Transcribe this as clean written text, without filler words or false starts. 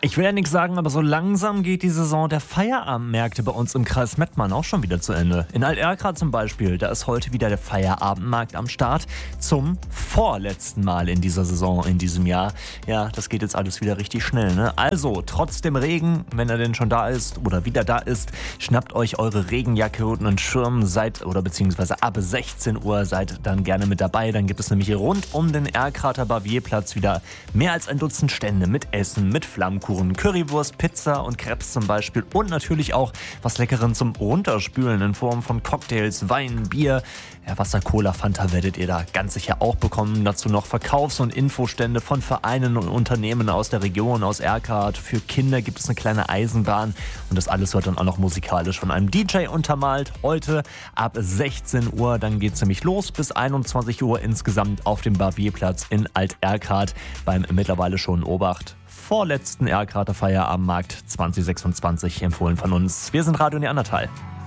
Ich will ja nichts sagen, aber so langsam geht die Saison der Feierabendmärkte bei uns im Kreis Mettmann auch schon wieder zu Ende. In Alt-Erkra zum Beispiel, da ist heute wieder der Feierabendmarkt am Start zum vorletzten Mal in dieser Saison, in diesem Jahr. Ja, das geht jetzt alles wieder richtig schnell, ne? Also, trotz dem Regen, wenn er denn schon da ist oder wieder da ist, schnappt euch eure Regenjacke und einen Schirm, beziehungsweise ab 16 Uhr seid dann gerne mit dabei. Dann gibt es nämlich rund um den Erkrater Bavierplatz wieder mehr als ein Dutzend Stände mit Essen, mit Flammkuchen, Currywurst, Pizza und Crepes zum Beispiel und natürlich auch was Leckeren zum Runterspülen in Form von Cocktails, Wein, Bier. Ja, Wasser, Cola, Fanta werdet ihr da ganz sicher auch bekommen. Dazu noch Verkaufs- und Infostände von Vereinen und Unternehmen aus der Region, aus Erkrath. Für Kinder gibt es eine kleine Eisenbahn und das alles wird dann auch noch musikalisch von einem DJ untermalt. Heute ab 16 Uhr, dann geht es nämlich los bis 21 Uhr insgesamt auf dem Bavierplatz in Alt-Erkrath beim mittlerweile schon Obacht vorletzten Erkrather Feierabendmarkt 2026, empfohlen von uns. Wir sind Radio Neandertal.